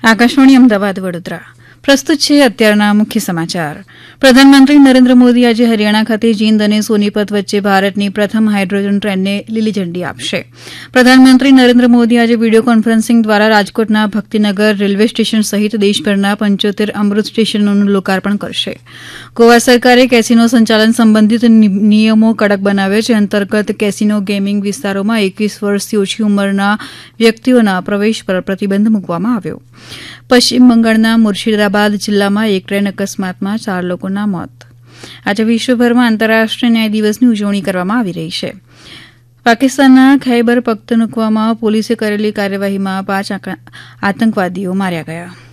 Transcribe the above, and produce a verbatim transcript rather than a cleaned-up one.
આકાશવાણી અમદાવાદ વડોદરા પ્રસ્તુત છે અત્યારના મુખ્ય સમાચાર. પ્રધાનમંત્રી નરેન્દ્ર મોદી આજે હરિયાણા ખાતે જીંદ અને સોનીપત વચ્ચે ભારતની પ્રથમ હાઇડ્રોજન ટ્રેનને લીલી ઝંડી આપશે. પ્રધાનમંત્રી નરેન્દ્ર મોદી આજે વીડિયો કોન્ફરન્સિંગ દ્વારા રાજકોટના ભક્તિનગર રેલવે સ્ટેશન સહિત દેશભરના પંચોતેર અમૃત સ્ટેશનોનું લોકાર્પણ કરશે. ગોવા સરકારે કેસિનો સંચાલન સંબંધિત નિયમો કડક બનાવ્યા છે. અંતર્ગત કેસિનો ગેમિંગ વિસ્તારોમાં એકવીસ વર્ષથી ઓછી ઉંમરના વ્યક્તિઓના પ્રવેશ પર પ્રતિબંધ મૂકવામાં આવ્યો. પશ્ચિમ બંગાળના મુર્શિદાબાદ જિલ્લામાં એક ટ્રેન અકસ્માતમાં ચાર લોકોના મોત. આજે વિશ્વભરમાં આંતરરાષ્ટ્રીય ન્યાય દિવસની ઉજવણી કરવામાં આવી રહી છે. પાકિસ્તાનના ખૈબર પખ્તૂનખ્વામાં પોલીસે કરેલી કાર્યવાહીમાં પાંચ આતંકવાદીઓ માર્યા ગયા.